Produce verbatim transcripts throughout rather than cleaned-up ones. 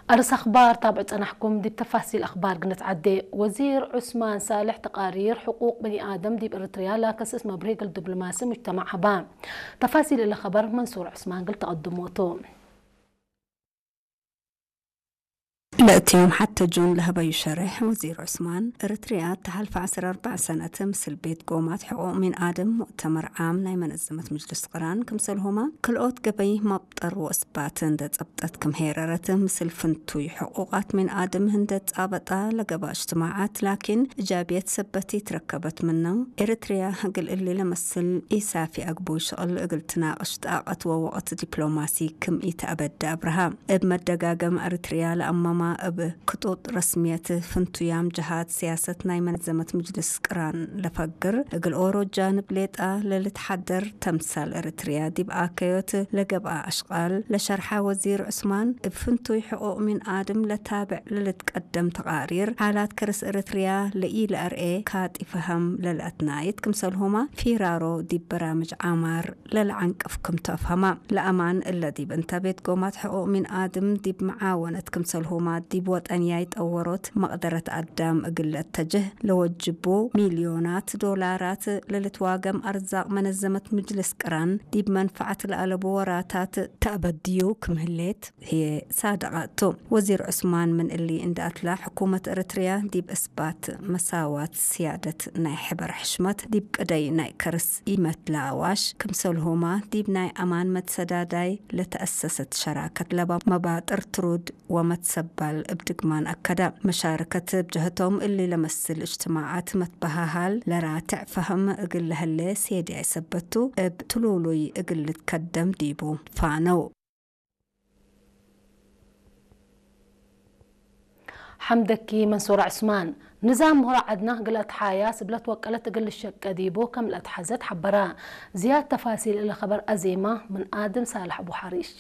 أرس أخبار تابعت أنا حكم دي بتفاصيل أخبار قناة عدي. وزير عثمان صالح تقارير حقوق بني آدم دي بإريتريا لاكس اسمه بريق الدبلوماسي مجتمع حبان. تفاصيل اللي خبر منصور عثمان قلت تقدموته لأتي يوم حتى جون لهبا يشرح وزير عثمان إريتريا تحالف عشر أربع سنة مثل بيت قومات حقوق من آدم مؤتمر عام ناي منظمة مجلس قران كمسلهما كل أوت قبي مبطر وإثبات هندت أبطت كم هيررته مثل فنتوي حقوقات من آدم هندت أبطا لقبا اجتماعات لكن إيجابية سبتي تركبت منه إريتريا قل اللي لمثل إيسا في أقبو شغل قلتنا أشتاقت ووقت دبلوماسي كم إيتأبد أبرهام بمدقاقم إريتريا لأماما بخطوط رسمية فنتويام جهات سياسة ناي منظمة مجلس قران لفقر قل أورو جانب ليتا للتحضر تمثال إريتريا دي بآكيوت لقبا أشغال لشرحة وزير عثمان بفنتوي حقوق من آدم لتابع للتقدم تقارير حالات كرس إريتريا لإي لأرئي كات إفهم للأتنايت كمسلهما في رارو دي برامج عمار للعنك أفكم تفهما لأمان الذي بنتبت قومات حقوق من آدم دي بمعاونة كمسلهما دي بوت أنيايت أورot مقدرة أدام أقل التجه لوجبو مليونات دولارات للتواقم أرزاق منظمة مجلس قران دي بمنفعة الألبوراتات تأبديو كمهليت هي صادقاتو وزير عثمان من اللي اندأت له حكومة إريتريا دي بإثبات مساواة سيادة ناي حبر حشمت دي بقدي ناي كرس إيمت لاواش كمسولهما دي بناي أمان متسداداي لتأسست شراكة لبا مبادر ترود ومتسبال ابتقمان أكدا مشاركة بجهتهم اللي لمثل اجتماعات متبهاهال لراتع فهم اقل هاللي سيدي عسبتو بتلولوي اقل تقدم ديبو فانو حمدكي منصور عثمان نظام مهرة عدنا قلت حياس بلت وكلت قل الشك ديبو كم لتحزت حبرا زياد تفاصيل اللي خبر أزيمة من آدم صالح أبو حريش.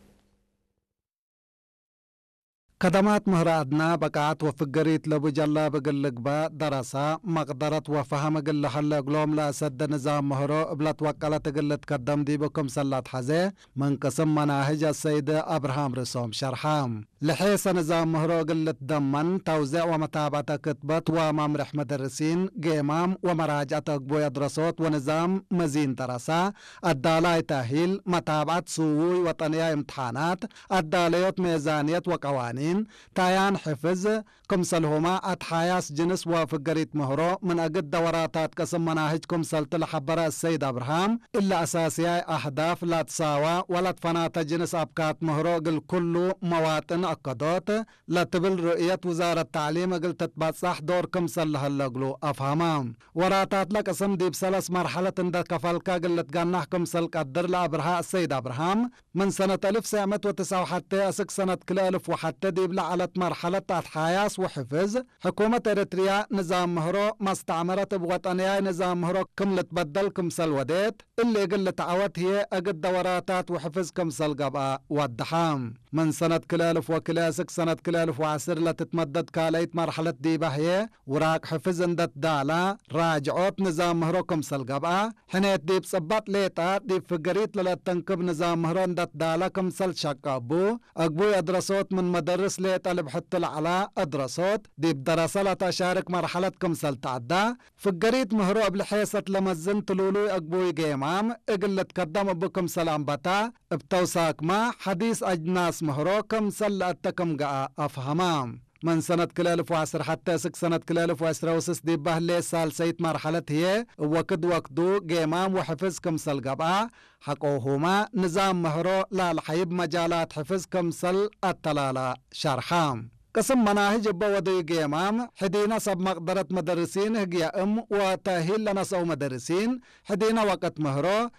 خدمات مهرادنا بقعت وفقريت لبجلا بقلقبا درسا مقدرت وفهم قل حل قلوم لا سد نظام مهرو بلت وقلت قلت قدم دي بكم سلات حزي من قسم مناهج السيد أبراهام رسوم شرحام لحيث نظام مهرو قلت دمن توزيع ومتابعة كتبت وممرح مدرسين قيمام ومراجعة أقبو يدرسوت ونظام مزين درسا الدالاي تأهيل متابعة سووي وطنية امتحانات الداليوت ميزانية وقوانين تايان حفظ كمسلهما أتحياس جنس وفقريت مهرو من أقد دوراتات قسم مناهج كمسل تلحبرا السيد أبراهام إلا أساسية أهداف لا تساوى ولا تفنات جنس أبكات مهرو قل كل مواطن أقدوت لا تبل رؤية وزارة التعليم قل تتبصح دور كمسل لهالقلو أفهمام وراتات لك قسم دي بسلس مرحلة اندى كفالكا قل تقنح كمسل قدر لأبرها السيد أبراهام من سنة ألف سامة وتسعة حتى أسك سنة كل ألف وحتى دي على مرحلة حياس وحفظ حكومة إريتريا نظام مهرو ما استعمرت بوطنية نظام مهرو كم لتبدل كمسل وديت اللي قلت عوت هي أقد دوراتات وحفظ كمسل قبا والدحام من سنة كلالف وكلاسك سنة كلالف وعسر لتتمدد كاليت مرحلة دي بهي وراك حفظ اندت دالا راجعوت نظام مهرو كمسل قبا حنيت دي بصبات ليتا دي فقريت للتنكب نظام مهرو اندت دالا كمسل شاقابو أقبو يدرسوت من مدرس ليت طالب حتى العلا أدرسوت دي بدراسة لا تشارك مرحلة كمسل تعدى فقريت مهرو بلحيصة لمزن تلولو أقبوي قيمام اقل تقدم بكم سلام بتا بتوساك ما حديث أجناس مهرو كمسل أتكم قا أفهمام من سنة كلالف وعسر حتى سك سنة كلالف وعسر وسس دي بهلي سال سيت مرحلة هي وكد وقدو قيمام وحفظ كمسل قبعا حقوهما نظام مهرو لا الحيب مجالات حفظ كمسل التلالة شرحام قسم مناهج بودي قيمام حدينا سب مقدرة مدرسين هي أم وتأهيل لنسو مدرسين حدينا وقت مهرو